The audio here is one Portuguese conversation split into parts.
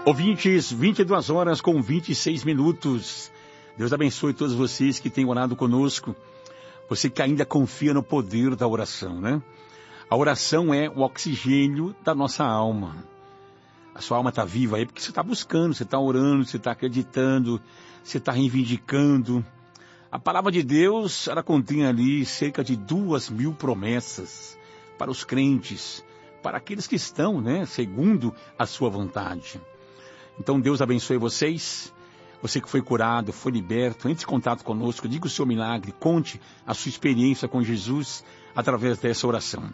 Ouvintes, 22 horas com 26 minutos. Deus abençoe todos vocês que têm orado conosco. Você que ainda confia no poder da oração, né? A oração é o oxigênio da nossa alma. A sua alma está viva aí porque você está buscando, você está orando, você está acreditando, você está reivindicando. A palavra de Deus, ela contém ali cerca de 2.000 promessas para os crentes, para aqueles que estão, né, segundo a sua vontade. Então Deus abençoe vocês. Você que foi curado, foi liberto, entre em contato conosco, diga o seu milagre, conte a sua experiência com Jesus através dessa oração.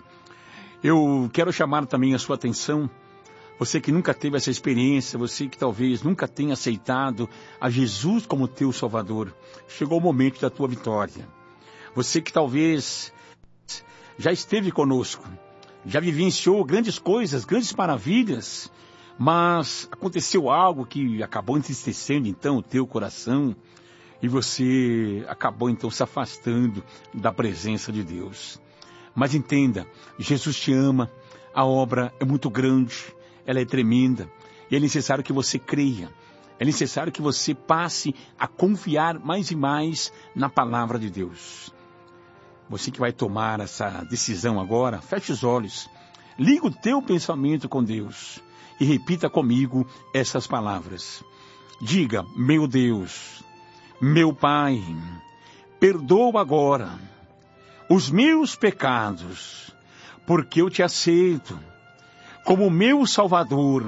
Eu quero chamar também a sua atenção, você que nunca teve essa experiência, você que talvez nunca tenha aceitado a Jesus como teu Salvador, chegou o momento da tua vitória. Você que talvez já esteve conosco, já vivenciou grandes coisas, grandes maravilhas, mas aconteceu algo que acabou entristecendo então o teu coração e você acabou então se afastando da presença de Deus. Mas entenda, Jesus te ama, a obra é muito grande, ela é tremenda e é necessário que você creia, é necessário que você passe a confiar mais e mais na palavra de Deus. Você que vai tomar essa decisão agora, feche os olhos, liga o teu pensamento com Deus e repita comigo essas palavras. Diga, meu Deus, meu Pai, perdoa agora os meus pecados, porque eu te aceito como meu Salvador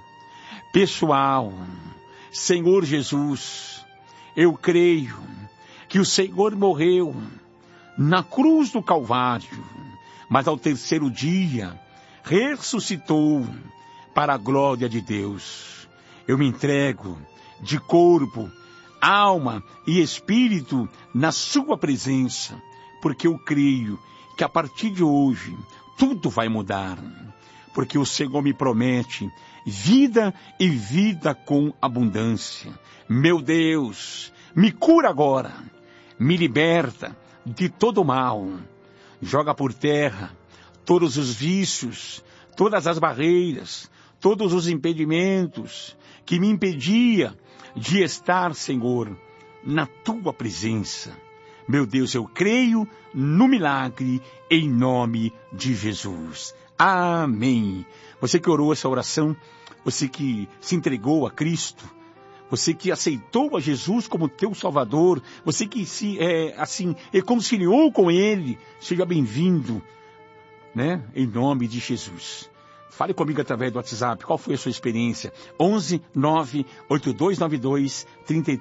pessoal. Senhor Jesus, eu creio que o Senhor morreu na cruz do Calvário, mas ao terceiro dia ressuscitou para a glória de Deus. Eu me entrego de corpo, alma e espírito na sua presença, porque eu creio que a partir de hoje tudo vai mudar, porque o Senhor me promete vida e vida com abundância. Meu Deus, me cura agora, me liberta de todo mal, joga por terra todos os vícios, todas as barreiras, todos os impedimentos que me impedia de estar, Senhor, na tua presença. Meu Deus, eu creio no milagre em nome de Jesus. Amém. Você que orou essa oração, você que se entregou a Cristo, você que aceitou a Jesus como teu Salvador, você que se reconciliou com Ele, seja bem-vindo, né? Em nome de Jesus. Fale comigo através do WhatsApp. Qual foi a sua experiência? 11 98292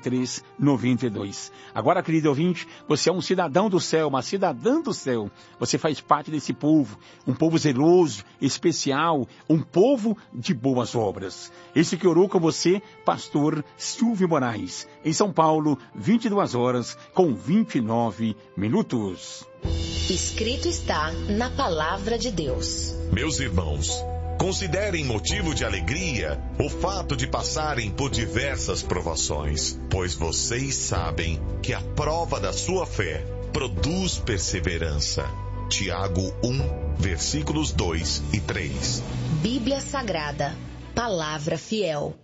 3392. Agora, querido ouvinte, você é um cidadão do céu, uma cidadã do céu. Você faz parte desse povo, um povo zeloso, especial, um povo de boas obras. Esse que orou com você, pastor Silvio Moraes, em São Paulo, 22 horas com 29 minutos. Escrito está na palavra de Deus. Meus irmãos, considerem motivo de alegria o fato de passarem por diversas provações, pois vocês sabem que a prova da sua fé produz perseverança. Tiago 1, versículos 2 e 3. Bíblia Sagrada, palavra fiel.